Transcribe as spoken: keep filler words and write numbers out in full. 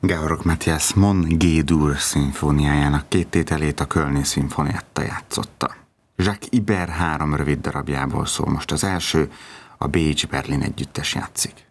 Georg Matthias Mon G-dur szimfóniájának két tételét a Kölni Szimfonietta játszotta. Jacques Ibert három rövid darabjából szól most az első, a Bécs-Berlin együttes játszik.